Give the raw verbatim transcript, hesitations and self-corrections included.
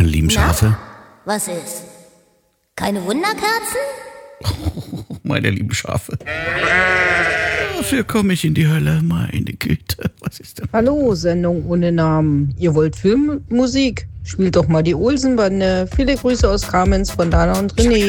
meine lieben Schafe. Was ist? Keine Wunderkerzen? Oh, meine lieben Schafe. Dafür komme ich in die Hölle, meine Güte. Was ist denn? Hallo, Sendung ohne Namen. Ihr wollt Filmmusik? Spielt doch mal die Olsenbande. Viele Grüße aus Kamenz von Dana und René.